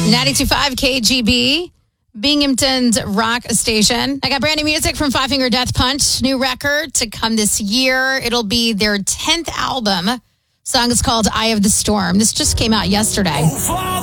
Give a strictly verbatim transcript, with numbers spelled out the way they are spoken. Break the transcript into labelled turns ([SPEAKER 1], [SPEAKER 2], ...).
[SPEAKER 1] ninety-two point five K G B, Binghamton's rock station. I got brand new music from Five Finger Death Punch. New record to come this year. It'll be their tenth album. Song is called Eye of the Storm. This just came out yesterday.